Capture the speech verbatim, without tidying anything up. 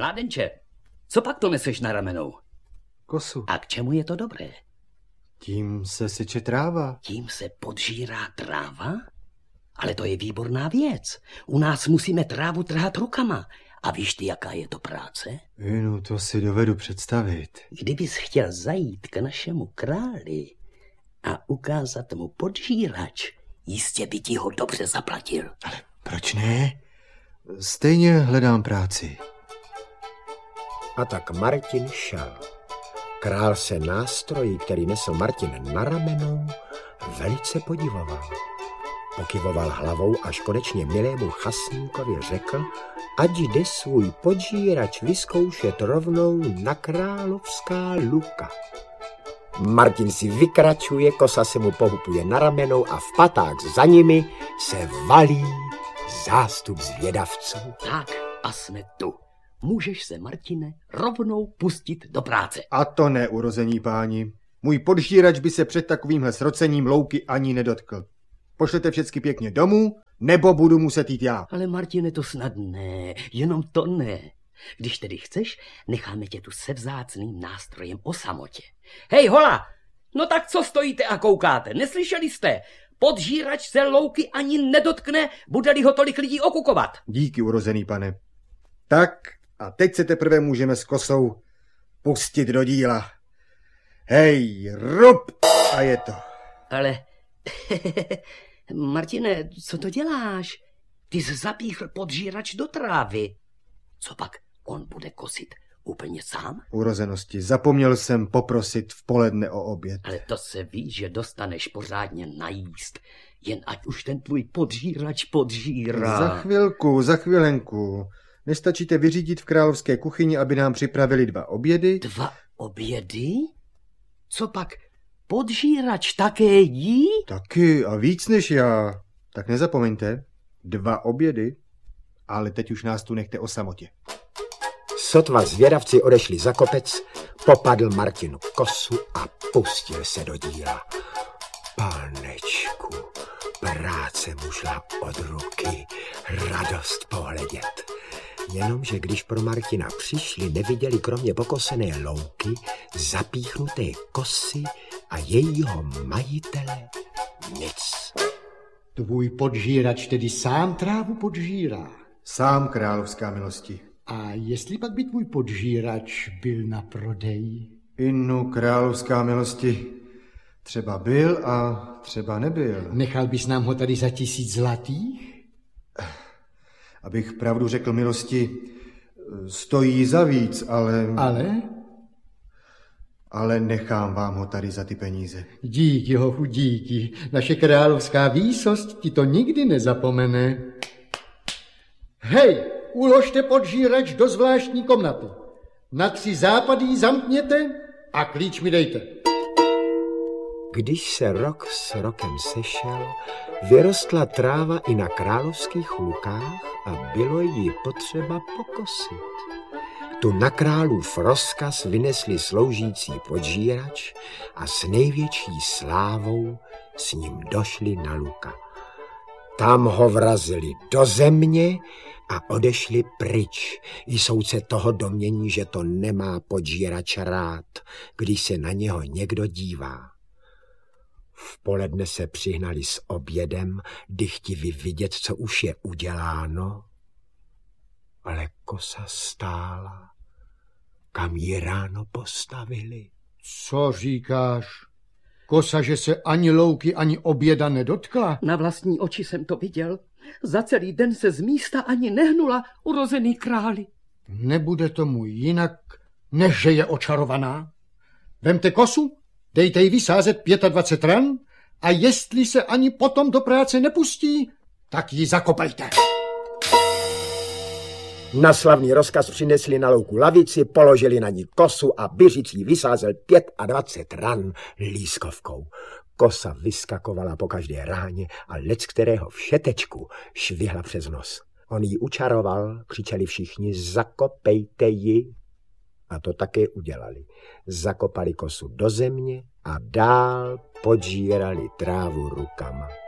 mládenče, co pak to neseš na ramenou? Kosu. A k čemu je to dobré? Tím se seče tráva. Tím se podžírá tráva? Ale to je výborná věc. U nás musíme trávu trhat rukama. A víš ty, jaká je to práce? No, to si dovedu představit. Kdybys chtěl zajít k našemu králi a ukázat mu podžírač, jistě by ti ho dobře zaplatil. Ale proč ne? Stejně hledám práci. A tak Martin šel. Král se nástroji, který nesl Martin na ramenou, velice podivoval. Pokyvoval hlavou, až konečně milému chasníkovi řekl, ať jde svůj podžírač vyzkoušet rovnou na královská luka. Martin si vykračuje, kosa se mu pohupuje na ramenou a v paták za nimi se valí zástup zvědavců. Tak a jsme tu. Můžeš se, Martine, rovnou pustit do práce. A to ne, urození páni. Můj podžírač by se před takovýmhle srocením louky ani nedotkl. Pošlete všecky pěkně domů, nebo budu muset jít já. Ale Martine, to snad ne, jenom to ne. Když tedy chceš, necháme tě tu se vzácným nástrojem o samotě. Hej, hola, no tak co stojíte a koukáte? Neslyšeli jste? Podžírač se louky ani nedotkne, bude-li ho tolik lidí okukovat. Díky, urozený pane. Tak a teď se teprve můžeme s kosou pustit do díla. Hej, rup! A je to. Ale, Martine, co to děláš? Ty jsi zapíchl podžírač do trávy. Co pak on bude kosit úplně sám? Urozenosti, zapomněl jsem poprosit v poledne o oběd. Ale to se ví, že dostaneš pořádně najíst. Jen ať už ten tvůj podžírač podžírá. Za chvilku, za chvilenku. Nestačíte vyřídit v královské kuchyni, aby nám připravili dva obědy? Dva obědy? Co pak podžírač také jí? Taky a víc než já. Tak nezapomeňte, dva obědy, ale teď už nás tu nechte o samotě. Sotva zvědavci odešli za kopec, popadl Martinu kosu a pustil se do díla. Panečku, práce mu šla od ruky, radost pohledět. Jenomže když pro Martina přišli, neviděli kromě pokosené louky, zapíchnuté kosy a jejího majitele nic. Tvůj podžírač tedy sám trávu podžírá. Sám, královská milosti. A jestli pak by tvůj podžírač byl na prodej? Inu, královská milosti, třeba byl a třeba nebyl. Nechal bys nám ho tady za tisíc zlatých? Abych pravdu řekl, milosti, stojí za víc, ale... Ale? Ale nechám vám ho tady za ty peníze. Díky, hochu, díky. Naše královská výsost ti to nikdy nezapomene. Hej, uložte podžírač do zvláštní komnaty. Na tři západy ji zamkněte a klíč mi dejte. Když se rok s rokem sešel, vyrostla tráva i na královských lukách a bylo jí potřeba pokosit. Tu na králův rozkaz vynesli sloužící podžírač a s největší slávou s ním došli na luka. Tam ho vrazili do země a odešli pryč. Jsou se toho domění, že to nemá podžírač rád, když se na něho někdo dívá. V poledne se přihnali s obědem, dychtivi vidět, co už je uděláno, ale kosa stála, kam ji ráno postavili. Co říkáš? Kosa, že se ani louky, ani oběda nedotkla? Na vlastní oči jsem to viděl. Za celý den se z místa ani nehnula, urozený králi. Nebude tomu jinak, než že je očarovaná. Vemte kosu, dejte jí vysázet dvacet pět ran a jestli se ani potom do práce nepustí, tak ji zakopejte. Na slavný rozkaz přinesli na louku lavici, položili na ní kosu a Byřic jí vysázet dvacet pět ran lískovkou. Kosa vyskakovala po každé ráně a lec kterého všetečku švihla přes nos. On ji učaroval, křičeli všichni, zakopejte ji. A to také udělali. Zakopali kosu do země a dál podžírali trávu rukama.